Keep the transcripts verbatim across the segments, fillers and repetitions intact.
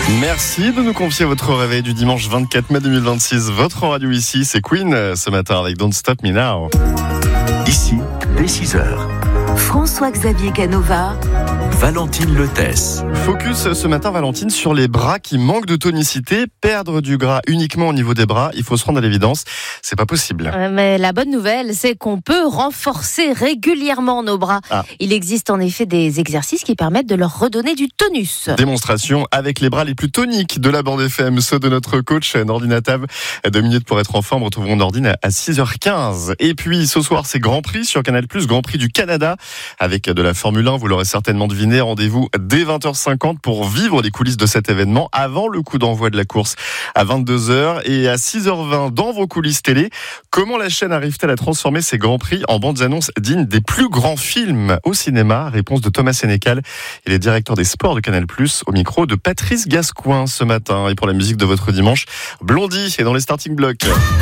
Merci de nous confier votre réveil du dimanche vingt-quatre mai deux mille vingt-six. Votre radio ici, c'est Queen ce matin avec Don't Stop Me Now. Ici, dès six heures. François-Xavier Canova, Valentine Letesse. Focus ce matin, Valentine, sur les bras qui manquent de tonicité. Perdre du gras uniquement au niveau des bras, il faut se rendre à l'évidence, c'est pas possible. Euh, mais la bonne nouvelle, c'est qu'on peut renforcer régulièrement nos bras. Ah. Il existe en effet des exercices qui permettent de leur redonner du tonus. Démonstration avec les bras les plus toniques de la bande F M, ceux de notre coach Nordine Tab. Deux minutes pour être en forme, retrouvons Nordine à six heures quinze. Et puis ce soir, c'est Grand Prix sur Canal plus, Grand Prix du Canada. Avec de la Formule un, vous l'aurez certainement deviné, rendez-vous dès vingt heures cinquante pour vivre les coulisses de cet événement avant le coup d'envoi de la course à vingt-deux heures et à six heures vingt dans vos coulisses télé. Comment la chaîne arrive-t-elle à transformer ces Grands Prix en bandes annonces dignes des plus grands films au cinéma? Réponse de Thomas Sénécal, il est directeur des sports de Canal plus, au micro de Patrice Gascoin ce matin. Et pour la musique de votre dimanche, Blondie est dans les starting blocks.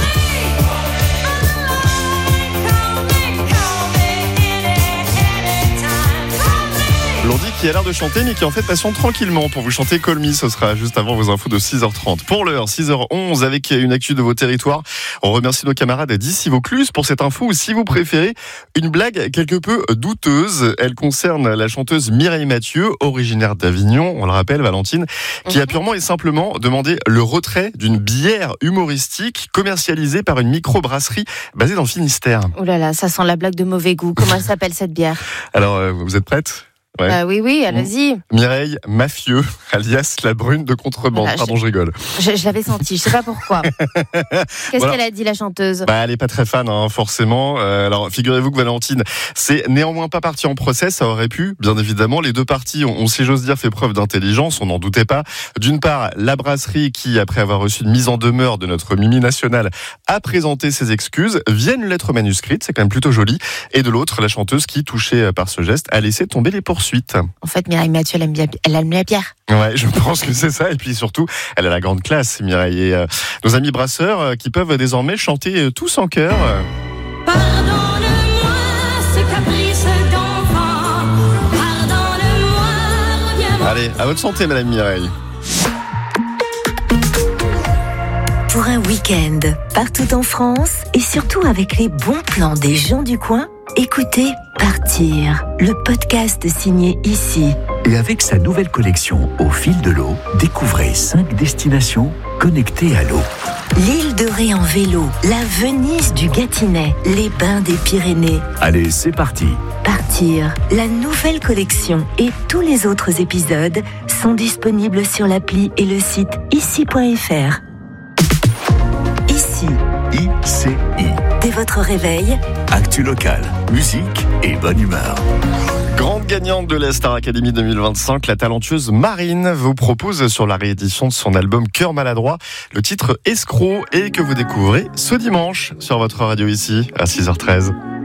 Blondie qui a l'air de chanter mais qui en fait patiente tranquillement pour vous chanter Call Me. Ce sera juste avant vos infos de six heures trente. Pour l'heure, six heures onze avec une actu de vos territoires. On remercie nos camarades d'ici Vaucluse pour cette info ou si vous préférez une blague quelque peu douteuse. Elle concerne la chanteuse Mireille Mathieu, originaire d'Avignon, on le rappelle Valentine, qui a purement et simplement demandé le retrait d'une bière humoristique commercialisée par une microbrasserie basée dans le Finistère. Oh là là, ça sent la blague de mauvais goût. Comment elle s'appelle cette bière? Alors, euh, vous êtes prête? Ouais. Euh, oui, oui, allez-y. Mireille Mathieu, alias la brune de contrebande. Voilà, Pardon, je... je rigole. Je, je l'avais senti, je sais pas pourquoi. Qu'est-ce Voilà. qu'elle a dit, la chanteuse? Bah, elle est pas très fan, hein, forcément. Euh, alors, figurez-vous que Valentine, c'est néanmoins pas parti en procès. Ça aurait pu, bien évidemment. Les deux parties ont, ont si j'ose dire, fait preuve d'intelligence. On n'en doutait pas. D'une part, la brasserie qui, après avoir reçu une mise en demeure de notre Mimi nationale, a présenté ses excuses via une lettre manuscrite. C'est quand même plutôt joli. Et de l'autre, la chanteuse qui, touchée par ce geste, a laissé tomber les poursuites. En fait, Mireille Mathieu, elle aime bien, elle aime la bière. Ouais, je pense que c'est ça. Et puis surtout, elle a la grande classe, Mireille. Et euh, nos amis brasseurs euh, qui peuvent désormais chanter euh, tous en chœur. Euh. Pardonne-moi ce caprice d'enfant. Pardonne-moi, reviens-moi. Allez, à votre santé, Madame Mireille. pour un week-end partout en France et surtout avec les bons plans des gens du coin, écoutez Partir, le podcast signé Ici. Et avec sa nouvelle collection Au fil de l'eau, découvrez cinq destinations connectées à l'eau. L'île de Ré en vélo, la Venise du Gâtinais, les bains des Pyrénées. Allez, c'est parti. Partir, la nouvelle collection et tous les autres épisodes sont disponibles sur l'appli et le site ici point f r. Ici, I C I. dès votre réveil, Actu locale, musique et bonne humeur. Grande gagnante de la Star Academy deux mille vingt-cinq, la talentueuse Marine vous propose sur la réédition de son album Cœur maladroit le titre Escroc et que vous découvrez ce dimanche sur votre radio ici à six heures treize.